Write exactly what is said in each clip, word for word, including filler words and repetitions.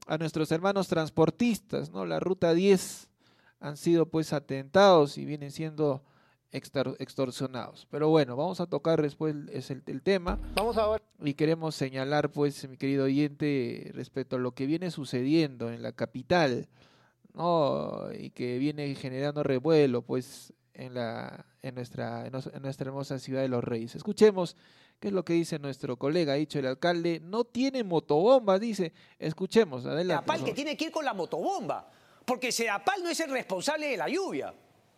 a nuestros hermanos transportistas, ¿no? La ruta diez han sido pues atentados y vienen siendo extorsionados. Pero bueno, vamos a tocar después es el, el tema. Vamos a ver. Y queremos señalar, pues, mi querido oyente, respecto a lo que viene sucediendo en la capital, ¿no? Y que viene generando revuelo, pues, en la en nuestra en nuestra hermosa ciudad de Los Reyes. Escuchemos qué es lo que dice nuestro colega, ha dicho el alcalde, no tiene motobombas, dice. Escuchemos, adelante. Sedapal que tiene que ir con la motobomba, porque Sedapal no es el responsable de la lluvia.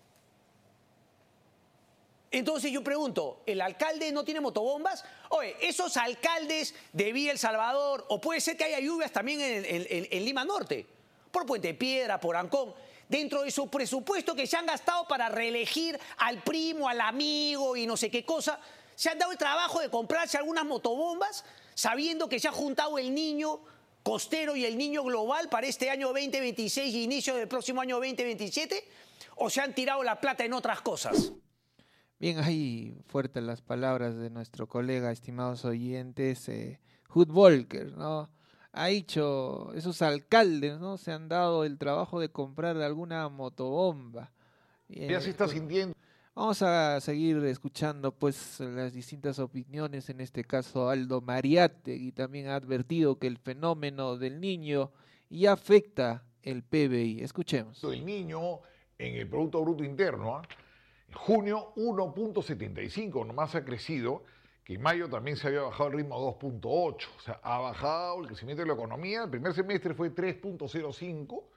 Entonces yo pregunto, ¿el alcalde no tiene motobombas? Oye, esos alcaldes de Villa El Salvador, o puede ser que haya lluvias también en, en, en, en Lima Norte, por Puente Piedra, por Ancón, dentro de su presupuesto que se han gastado para reelegir al primo, al amigo y no sé qué cosa, se han dado el trabajo de comprarse algunas motobombas, sabiendo que se ha juntado el niño costero y el niño global para este año veinte veintiséis y inicio del próximo año veinte veintisiete, o se han tirado la plata en otras cosas. Bien, ahí fuertes las palabras de nuestro colega, estimados oyentes, eh, Hud Volker, ¿no? Ha dicho, esos alcaldes, ¿no? Se han dado el trabajo de comprar alguna motobomba. Bien, ya se está sintiendo. Vamos a seguir escuchando, pues, las distintas opiniones, en este caso Aldo Mariátegui también ha advertido que el fenómeno del niño ya afecta el P B I. Escuchemos. El niño en el Producto Bruto Interno, ¿eh? En junio uno punto setenta y cinco, nomás ha crecido, que en mayo también se había bajado el ritmo a dos punto ocho, o sea, ha bajado el crecimiento de la economía, el primer semestre fue tres punto cero cinco,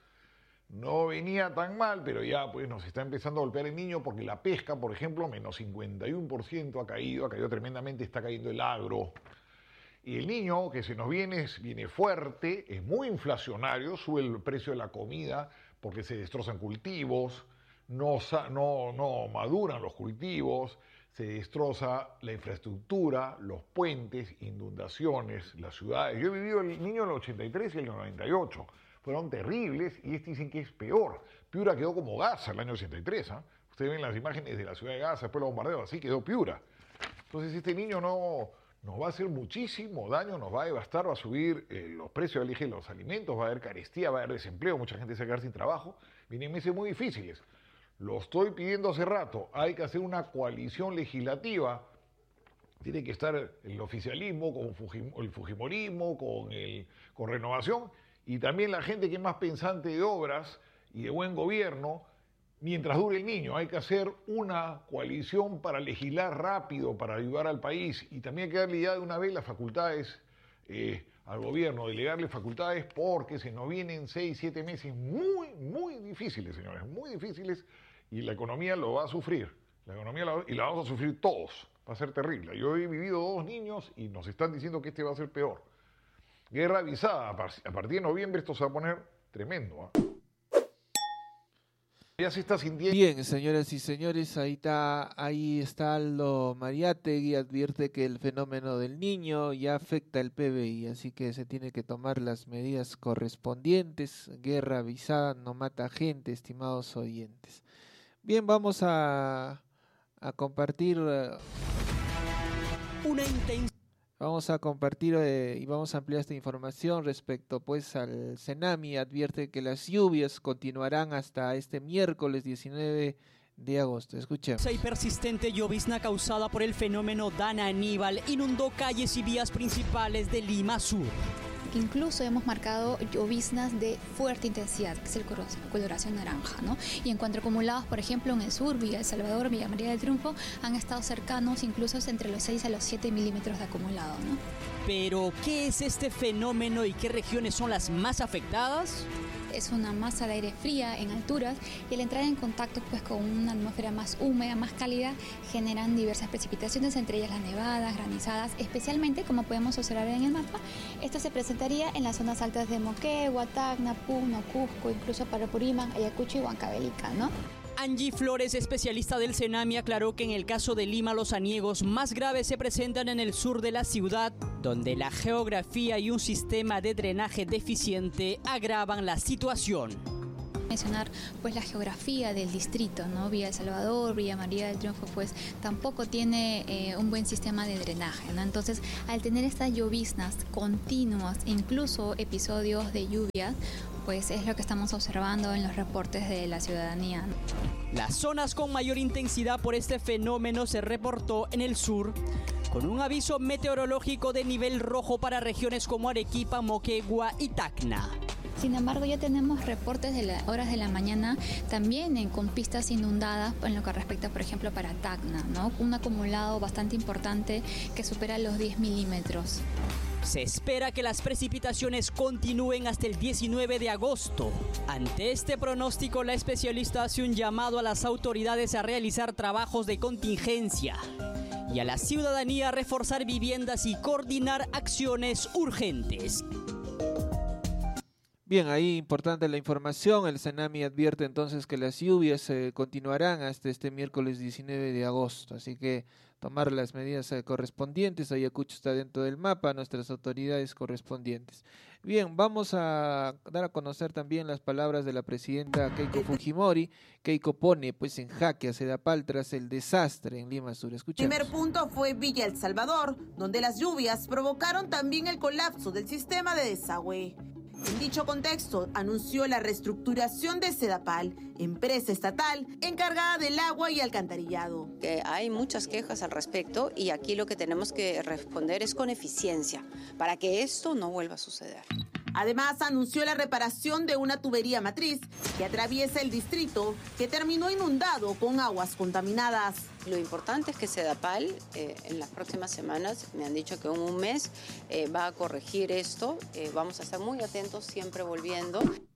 no venía tan mal, pero ya pues nos está empezando a golpear el niño porque la pesca, por ejemplo, menos cincuenta y uno por ciento ha caído, ha caído tremendamente, está cayendo el agro. Y el niño que se nos viene, viene fuerte, es muy inflacionario, sube el precio de la comida porque se destrozan cultivos, No, no, no maduran los cultivos, se destroza la infraestructura, los puentes, inundaciones, las ciudades. Yo he vivido el niño en el ochenta y tres y el noventa y ocho, fueron terribles y este dicen que es peor. Piura quedó como Gaza el año ochenta y tres, ¿eh? Ustedes ven las imágenes de la ciudad de Gaza, después los bombardeos, así quedó Piura. Entonces este niño no, nos va a hacer muchísimo daño, nos va a devastar, va a subir eh, los precios de los alimentos, va a haber carestía, va a haber desempleo, mucha gente se va a quedar sin trabajo. Vienen meses muy difíciles. Lo estoy pidiendo hace rato, hay que hacer una coalición legislativa, tiene que estar el oficialismo con Fujim, el fujimorismo, con, el, con Renovación, y también la gente que es más pensante de obras y de buen gobierno, mientras dure el niño. Hay que hacer una coalición para legislar rápido, para ayudar al país, y también hay que darle ya de una vez las facultades eh, al gobierno, delegarle facultades, porque se nos vienen seis, siete meses muy, muy difíciles, señores, muy difíciles, y la economía lo va a sufrir, la economía la, y la vamos a sufrir todos, va a ser terrible. Yo he vivido dos niños y nos están diciendo que este va a ser peor. Guerra avisada, a partir de noviembre esto se va a poner tremendo, ¿eh? Ya se está sintiendo. Bien, señoras y señores, ahí está, ahí está Aldo Mariátegui, advierte que el fenómeno del niño ya afecta el P B I, así que se tiene que tomar las medidas correspondientes. Guerra avisada no mata gente, estimados oyentes. Bien, vamos a, a compartir uh, una intensa. Vamos a compartir eh, y vamos a ampliar esta información respecto pues al Senami. Advierte que las lluvias continuarán hasta este miércoles diecinueve de agosto. Escuchemos. Y persistente llovizna causada por el fenómeno Dana Aníbal inundó calles y vías principales de Lima Sur. Incluso hemos marcado lloviznas de fuerte intensidad, que es el coloración naranja, ¿no? Y en cuanto a acumulados, por ejemplo, en el sur, Villa El Salvador, Villa María del Triunfo, han estado cercanos incluso entre los seis a los siete milímetros de acumulado, ¿no? Pero, ¿qué es este fenómeno y qué regiones son las más afectadas? Es una masa de aire fría en alturas y al entrar en contacto pues, con una atmósfera más húmeda, más cálida, generan diversas precipitaciones, entre ellas las nevadas, granizadas, especialmente, como podemos observar en el mapa, esto se presentaría en las zonas altas de Moquegua, Tacna, Puno, Cusco, incluso Parapurímac, Ayacucho y Huancavelica, ¿no? Angie Flores, especialista del Senami, aclaró que en el caso de Lima los aniegos más graves se presentan en el sur de la ciudad, donde la geografía y un sistema de drenaje deficiente agravan la situación. mencionar pues la geografía del distrito, ¿no? Villa El Salvador, Villa María del Triunfo, pues tampoco tiene eh, un buen sistema de drenaje, ¿no? Entonces, al tener estas lloviznas continuas, incluso episodios de lluvia, pues es lo que estamos observando en los reportes de la ciudadanía. Las zonas con mayor intensidad por este fenómeno se reportó en el sur, con un aviso meteorológico de nivel rojo para regiones como Arequipa, Moquegua y Tacna. Sin embargo, ya tenemos reportes de las horas de la mañana también en, con pistas inundadas en lo que respecta, por ejemplo, para Tacna, ¿no? Un acumulado bastante importante que supera los diez milímetros. Se espera que las precipitaciones continúen hasta el diecinueve de agosto. Ante este pronóstico, la especialista hace un llamado a las autoridades a realizar trabajos de contingencia y a la ciudadanía a reforzar viviendas y coordinar acciones urgentes. Bien, ahí importante la información. El Senami advierte entonces que las lluvias eh, continuarán hasta este miércoles diecinueve de agosto. Así que tomar las medidas eh, correspondientes. Ayacucho está dentro del mapa, nuestras autoridades correspondientes. Bien, vamos a dar a conocer también las palabras de la presidenta Keiko Fujimori. Keiko pone pues en jaque a Sedapal tras el desastre en Lima Sur. Escuchemos. El primer punto fue Villa El Salvador, donde las lluvias provocaron también el colapso del sistema de desagüe. En dicho contexto, anunció la reestructuración de Sedapal, empresa estatal encargada del agua y alcantarillado. Eh, hay muchas quejas al respecto y aquí lo que tenemos que responder es con eficiencia para que esto no vuelva a suceder. Además, anunció la reparación de una tubería matriz que atraviesa el distrito, que terminó inundado con aguas contaminadas. Lo importante es que Sedapal eh, en las próximas semanas, me han dicho que en un mes eh, va a corregir esto. Eh, vamos a estar muy atentos, siempre volviendo.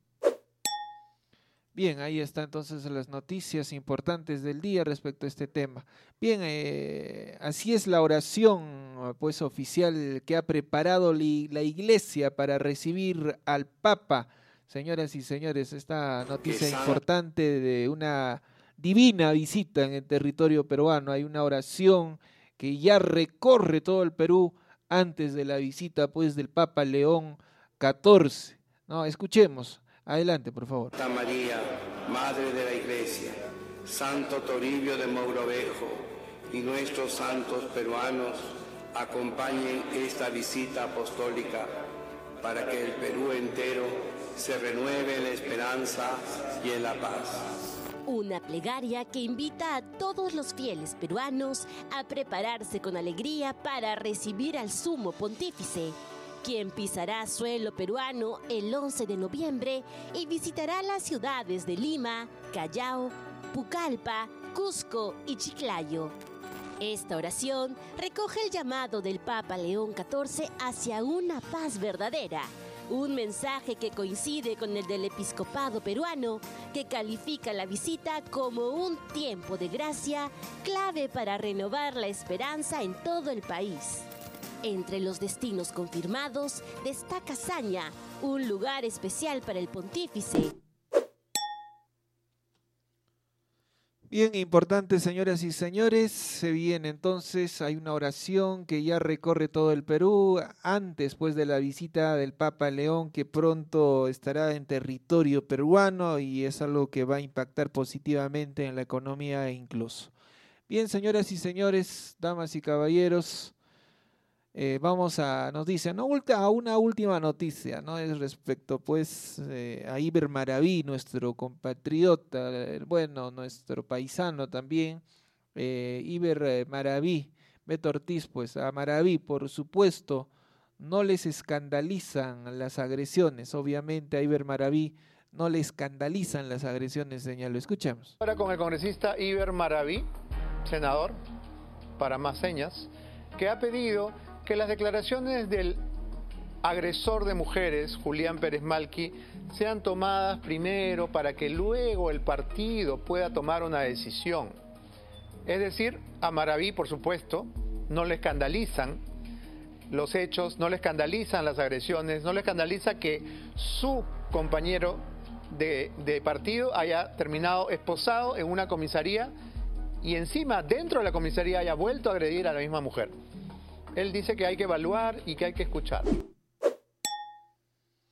Bien, ahí está entonces las noticias importantes del día respecto a este tema. Bien, eh, así es la oración pues oficial que ha preparado li, la Iglesia para recibir al Papa. Señoras y señores, esta noticia importante de una divina visita en el territorio peruano. Hay una oración que ya recorre todo el Perú antes de la visita pues del Papa León catorce. No, escuchemos. Adelante, por favor. Santa María, Madre de la Iglesia, Santo Toribio de Mogrovejo y nuestros santos peruanos acompañen esta visita apostólica para que el Perú entero se renueve en la esperanza y en la paz. Una plegaria que invita a todos los fieles peruanos a prepararse con alegría para recibir al Sumo Pontífice, quien pisará suelo peruano el once de noviembre y visitará las ciudades de Lima, Callao, Pucallpa, Cusco y Chiclayo. Esta oración recoge el llamado del Papa León catorce hacia una paz verdadera, un mensaje que coincide con el del episcopado peruano, que califica la visita como un tiempo de gracia clave para renovar la esperanza en todo el país. Entre los destinos confirmados destaca Saña, un lugar especial para el pontífice. Bien importante, señoras y señores, se viene entonces, hay una oración que ya recorre todo el Perú, antes pues de la visita del Papa León, que pronto estará en territorio peruano y es algo que va a impactar positivamente en la economía incluso. Bien, señoras y señores, damas y caballeros, Eh, vamos a, nos dicen, ¿no? a una última noticia, ¿no? Es respecto pues eh, a Iber Maraví, nuestro compatriota, eh, bueno, nuestro paisano también, eh, Iber eh, Maraví, Beto Ortiz, pues a Maraví, por supuesto, no les escandalizan las agresiones, obviamente a Iber Maraví no le escandalizan las agresiones, señaló. Escuchemos. Ahora con el congresista Iber Maraví, senador, para más señas, que ha pedido que las declaraciones del agresor de mujeres, Julián Pérez Malqui, sean tomadas primero para que luego el partido pueda tomar una decisión. Es decir, a Maraví, por supuesto, no le escandalizan los hechos, no le escandalizan las agresiones, no le escandaliza que su compañero de, de partido haya terminado esposado en una comisaría y encima, dentro de la comisaría, haya vuelto a agredir a la misma mujer. Él dice que hay que evaluar y que hay que escuchar.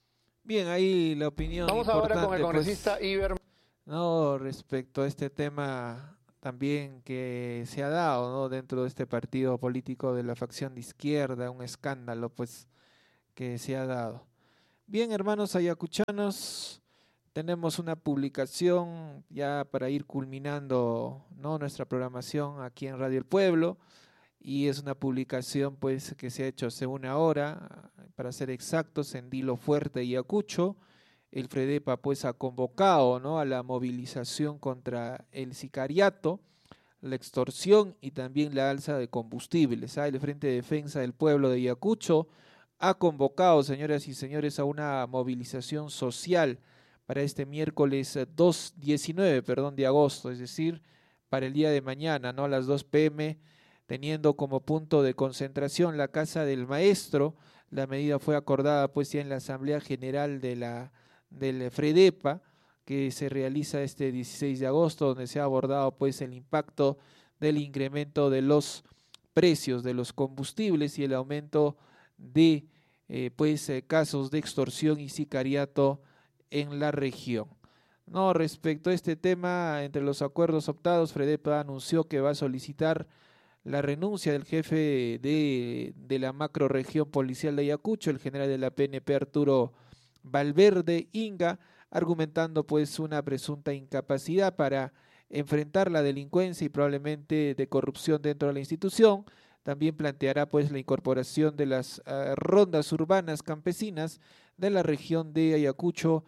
Bien, ahí la opinión Vamos ahora con el congresista pues, Iber. No, respecto a este tema también que se ha dado, ¿no?, dentro de este partido político de la facción de izquierda, un escándalo pues que se ha dado. Bien, hermanos ayacuchanos, tenemos una publicación ya para ir culminando, ¿no?, nuestra programación aquí en Radio El Pueblo, y es una publicación pues que se ha hecho hace una hora, para ser exactos, en Dilo Fuerte y Ayacucho. El FREDEPA pues ha convocado, ¿no?, a la movilización contra el sicariato, la extorsión y también la alza de combustibles. ¿Ah? El Frente de Defensa del Pueblo de Ayacucho ha convocado, señoras y señores, a una movilización social para este miércoles dos, diecinueve perdón, de agosto, es decir, para el día de mañana, ¿no?, a las dos pe eme, teniendo como punto de concentración la Casa del Maestro. La medida fue acordada pues ya en la Asamblea General de la del FREDEPA, que se realiza este dieciséis de agosto, donde se ha abordado pues el impacto del incremento de los precios de los combustibles y el aumento de eh, pues eh, casos de extorsión y sicariato en la región. No, respecto a este tema, entre los acuerdos optados, FREDEPA anunció que va a solicitar la renuncia del jefe de, de la macrorregión policial de Ayacucho, el general de la pe ene pe Arturo Valverde Inga, argumentando pues una presunta incapacidad para enfrentar la delincuencia y probablemente de corrupción dentro de la institución. También planteará pues la incorporación de las uh, rondas urbanas campesinas de la región de Ayacucho,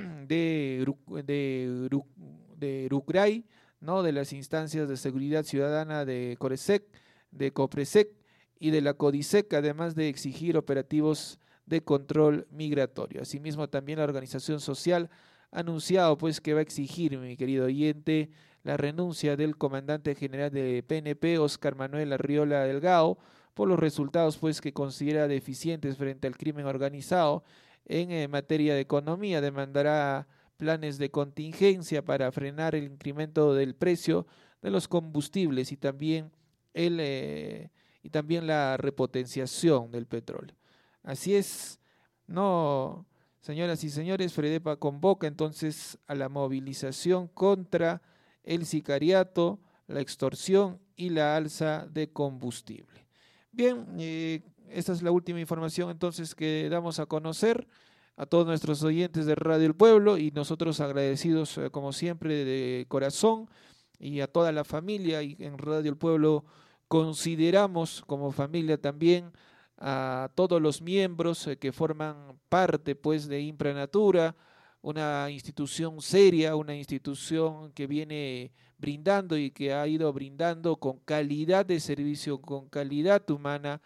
de, de, de Uruguay, ¿no?, de las instancias de seguridad ciudadana de Coresec, de Copresec y de la Codisec, además de exigir operativos de control migratorio. Asimismo, también la organización social ha anunciado pues que va a exigir, mi querido oyente, la renuncia del comandante general de pe ene pe, Óscar Manuel Arriola Delgado, por los resultados pues que considera deficientes frente al crimen organizado en eh, materia de economía. Demandará planes de contingencia para frenar el incremento del precio de los combustibles y también el eh, y también la repotenciación del petróleo. Así es, no, señoras y señores, FREDEPA convoca entonces a la movilización contra el sicariato, la extorsión y la alza de combustible. Bien, eh, esta es la última información entonces que damos a conocer a todos nuestros oyentes de Radio El Pueblo, y nosotros agradecidos eh, como siempre de corazón, y a toda la familia, y en Radio El Pueblo consideramos como familia también a todos los miembros eh, que forman parte pues de Impranatura, una institución seria, una institución que viene brindando y que ha ido brindando con calidad de servicio, con calidad humana,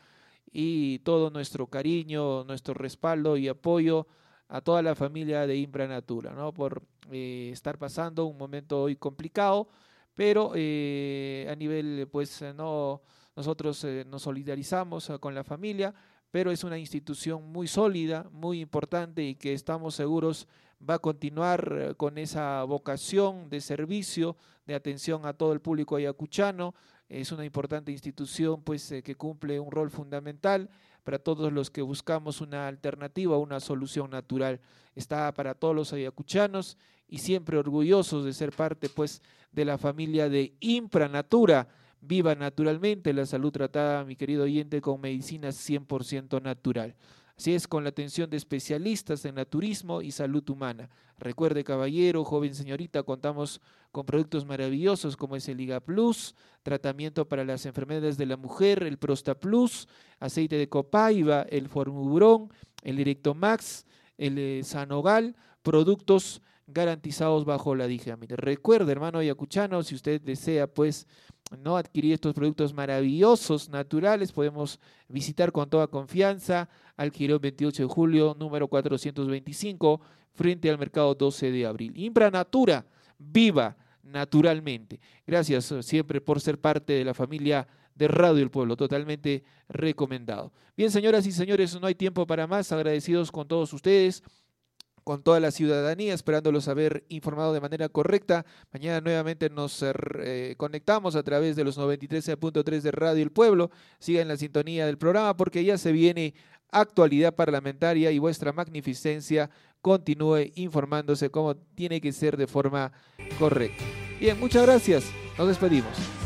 y todo nuestro cariño, nuestro respaldo y apoyo a toda la familia de Impranatura, ¿no?, por eh, estar pasando un momento hoy complicado, pero eh, a nivel pues no nosotros eh, nos solidarizamos eh, con la familia, pero es una institución muy sólida, muy importante, y que estamos seguros va a continuar eh, con esa vocación de servicio, de atención a todo el público ayacuchano. Es una importante institución pues eh, que cumple un rol fundamental para todos los que buscamos una alternativa, una solución natural. Está para todos los ayacuchanos, y siempre orgullosos de ser parte pues de la familia de Impranatura. Viva naturalmente la salud tratada, mi querido oyente, con medicina cien por ciento natural. Así es, con la atención de especialistas en naturismo y salud humana. Recuerde, caballero, joven señorita, contamos con productos maravillosos como es el Liga Plus, tratamiento para las enfermedades de la mujer, el Prosta Plus, aceite de copaiba, el Formubrón, el Directo Max, el eh, Sanogal, productos garantizados bajo la Digamida. Recuerde, hermano ayacuchano, si usted desea pues no adquirir estos productos maravillosos, naturales, podemos visitar con toda confianza al Girón veintiocho de julio, número cuatrocientos veinticinco, frente al mercado doce de abril. Impranatura, viva naturalmente. Gracias siempre por ser parte de la familia de Radio El Pueblo, totalmente recomendado. Bien, señoras y señores, no hay tiempo para más, agradecidos con todos ustedes, con toda la ciudadanía, esperándolos haber informado de manera correcta. Mañana nuevamente nos eh, conectamos a través de los noventa y tres punto tres de Radio El Pueblo. Sigan la sintonía del programa porque ya se viene actualidad parlamentaria y vuestra magnificencia continúe informándose como tiene que ser de forma correcta. Bien, muchas gracias. Nos despedimos.